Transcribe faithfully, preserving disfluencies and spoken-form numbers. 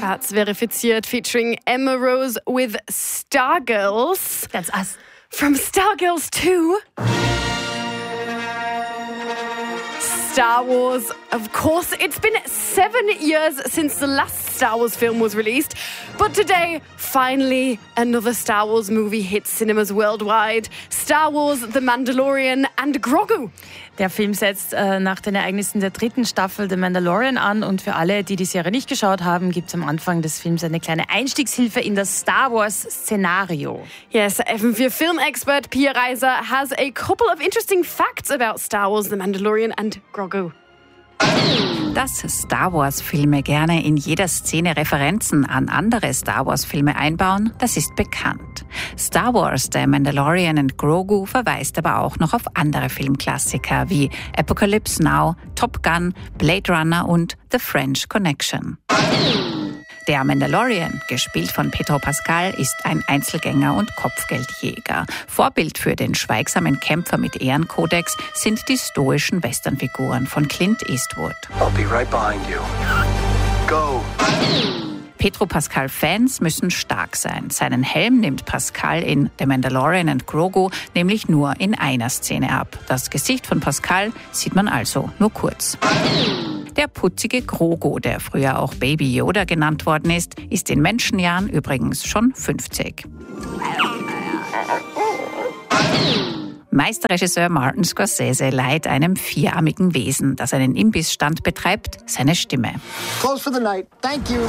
Facts verifiziert, featuring Emma Rose with Stargirls. That's us. From Stargirls two. Star Wars, of course. It's been seven years since the last Star Wars film was released. But today, finally, another Star Wars movie hits cinemas worldwide. Star Wars, The Mandalorian and Grogu. Der Film setzt äh, nach den Ereignissen der dritten Staffel The Mandalorian an. Und für alle, die die Serie nicht geschaut haben, gibt es am Anfang des Films eine kleine Einstiegshilfe in das Star Wars-Szenario. Yes, F vier Film-Expert Pia Reiser has a couple of interesting facts about Star Wars, The Mandalorian and Grogu. Dass Star Wars-Filme gerne in jeder Szene Referenzen an andere Star Wars-Filme einbauen, das ist bekannt. Star Wars, The Mandalorian and Grogu verweist aber auch noch auf andere Filmklassiker wie Apocalypse Now, Top Gun, Blade Runner und The French Connection. Der Mandalorian, gespielt von Pedro Pascal, ist ein Einzelgänger und Kopfgeldjäger. Vorbild für den schweigsamen Kämpfer mit Ehrenkodex sind die stoischen Westernfiguren von Clint Eastwood. I'll be right behind you. Go! Pedro Pascal-Fans müssen stark sein. Seinen Helm nimmt Pascal in The Mandalorian and Grogu nämlich nur in einer Szene ab. Das Gesicht von Pascal sieht man also nur kurz. Der putzige Grogu, der früher auch Baby Yoda genannt worden ist, ist in Menschenjahren übrigens schon fünfzig. Meisterregisseur Martin Scorsese leiht einem vierarmigen Wesen, das einen Imbissstand betreibt, seine Stimme. Close for the night. Thank you.